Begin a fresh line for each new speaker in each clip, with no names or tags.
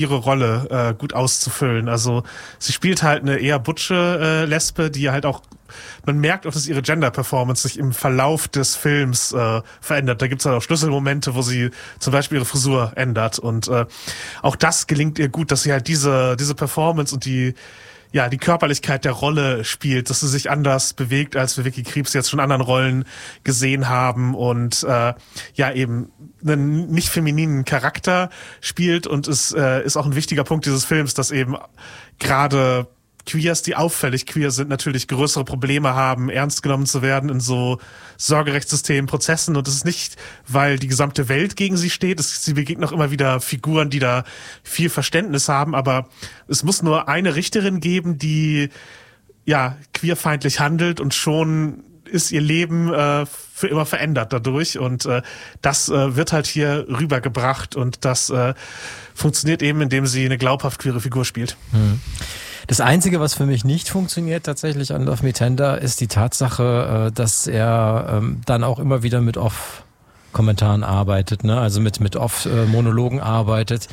ihre Rolle gut auszufüllen. Also sie spielt halt eine eher butsche Lesbe, die halt auch, man merkt auch, dass ihre Gender-Performance sich im Verlauf des Films verändert. Da gibt's halt auch Schlüsselmomente, wo sie zum Beispiel ihre Frisur ändert. Und auch das gelingt ihr gut, dass sie halt diese Performance und die Körperlichkeit der Rolle spielt, dass sie sich anders bewegt, als wir Vicky Krieps jetzt schon in anderen Rollen gesehen haben und eben einen nicht femininen Charakter spielt. Und es ist auch ein wichtiger Punkt dieses Films, dass eben gerade Queers, die auffällig queer sind, natürlich größere Probleme haben, ernst genommen zu werden in so Sorgerechtssystemen, Prozessen. Und das ist nicht, weil die gesamte Welt gegen sie steht. Sie begegnen auch immer wieder Figuren, die da viel Verständnis haben. Aber es muss nur eine Richterin geben, die queerfeindlich handelt, und schon ist ihr Leben für immer verändert dadurch. Und das wird halt hier rübergebracht. Und das funktioniert eben, indem sie eine glaubhaft queere Figur spielt.
Das Einzige, was für mich nicht funktioniert tatsächlich an Love Me Tender, ist die Tatsache, dass er dann auch immer wieder mit Off-Kommentaren arbeitet, ne? Also mit Off-Monologen arbeitet,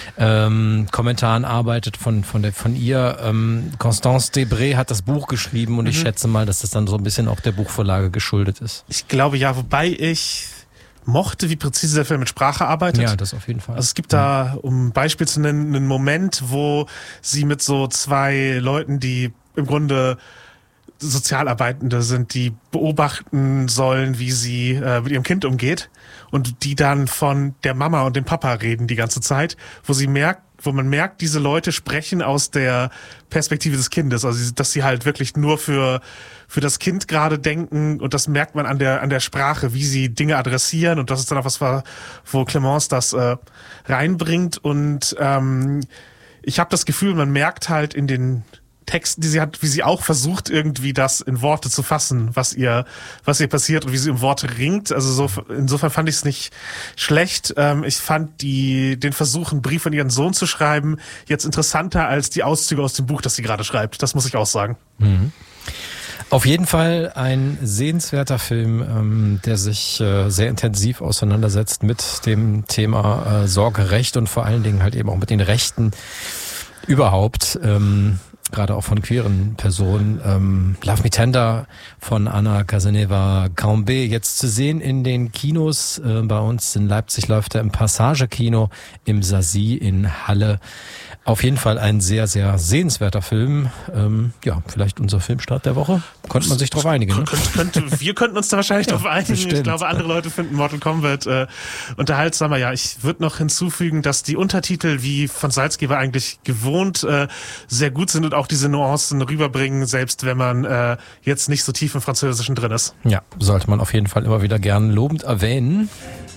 Kommentaren arbeitet von ihr. Constance Debré hat das Buch geschrieben und ich schätze mal, dass das dann so ein bisschen auch der Buchvorlage geschuldet ist.
Ich glaube ja, wobei ich mochte, wie präzise der Film mit Sprache arbeitet.
Ja, das auf jeden Fall.
Also es gibt da, um ein Beispiel zu nennen, einen Moment, wo sie mit so zwei Leuten, die im Grunde Sozialarbeitende sind, die beobachten sollen, wie sie mit ihrem Kind umgeht, und die dann von der Mama und dem Papa reden die ganze Zeit, wo man merkt, diese Leute sprechen aus der Perspektive des Kindes, also dass sie halt wirklich nur für das Kind gerade denken, und das merkt man an der Sprache, wie sie Dinge adressieren, und das ist dann auch was, wo Clemence das reinbringt. Und ich habe das Gefühl, man merkt halt in den Texten, die sie hat, wie sie auch versucht, irgendwie das in Worte zu fassen, was ihr passiert und wie sie um Worte ringt. Also insofern fand ich es nicht schlecht. Ich fand den Versuch, einen Brief an ihren Sohn zu schreiben, jetzt interessanter als die Auszüge aus dem Buch, das sie gerade schreibt. Das muss ich auch sagen.
Auf jeden Fall ein sehenswerter Film, der sich sehr intensiv auseinandersetzt mit dem Thema Sorgerecht und vor allen Dingen halt eben auch mit den Rechten überhaupt. Gerade auch von queeren Personen. Love Me Tender von Anna Casanova-Gambé, jetzt zu sehen in den Kinos. Bei uns in Leipzig läuft er im Passage-Kino, im Sazy in Halle. Auf jeden Fall ein sehr, sehr sehenswerter Film. Vielleicht unser Filmstart der Woche. Konnte man sich drauf einigen. Ne?
Wir könnten uns da wahrscheinlich drauf einigen.
Bestimmt.
Ich glaube, andere Leute finden Mortal Kombat unterhaltsamer. Ja, ich würde noch hinzufügen, dass die Untertitel, wie von Salzgeber eigentlich gewohnt, sehr gut sind und auch diese Nuancen rüberbringen, selbst wenn man jetzt nicht so tief im Französischen drin ist.
Ja, sollte man auf jeden Fall immer wieder gern lobend erwähnen.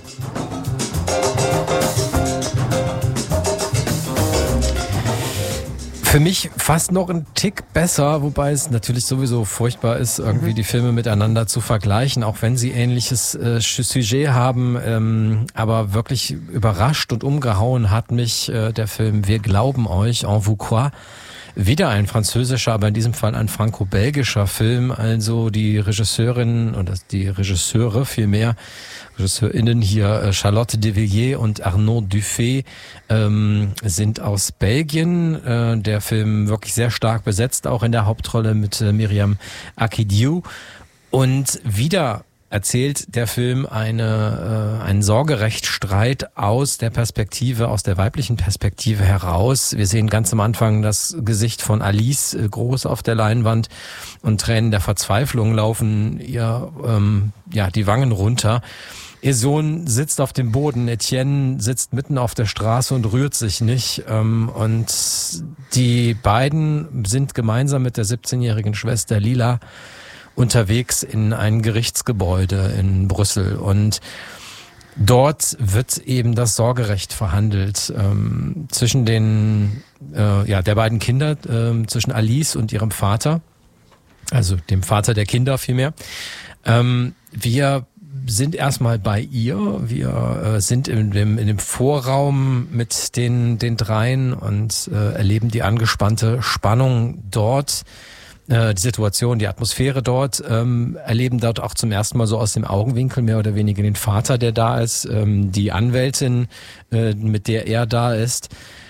Für mich fast noch ein Tick besser, wobei es natürlich sowieso furchtbar ist, irgendwie die Filme miteinander zu vergleichen, auch wenn sie ähnliches Sujet haben. Aber wirklich überrascht und umgehauen hat mich der Film Wir glauben euch, En vous croit. Wieder ein französischer, aber in diesem Fall ein franco-belgischer Film. Also die Regisseurin oder die Regisseure vielmehr, RegisseurInnen hier, Charlotte de Villiers und Arnaud Dufay, sind aus Belgien. Der Film wirklich sehr stark besetzt, auch in der Hauptrolle mit Myriam Akidiu. Und wieder erzählt der Film einen Sorgerechtsstreit aus der weiblichen Perspektive heraus. Wir sehen ganz am Anfang das Gesicht von Alice groß auf der Leinwand und Tränen der Verzweiflung laufen ihr die Wangen runter. Ihr Sohn sitzt auf dem Boden, Etienne sitzt mitten auf der Straße und rührt sich nicht. Und die beiden sind gemeinsam mit der 17-jährigen Schwester Lila unterwegs in ein Gerichtsgebäude in Brüssel. Und dort wird eben das Sorgerecht verhandelt zwischen der beiden Kinder, zwischen Alice und ihrem Vater, also dem Vater der Kinder vielmehr. Wir sind erstmal bei ihr. Wir sind in dem Vorraum mit den dreien und erleben die angespannte Spannung dort, die Situation, die Atmosphäre dort, erleben dort auch zum ersten Mal so aus dem Augenwinkel mehr oder weniger den Vater, der da ist, die Anwältin, mit der er da ist.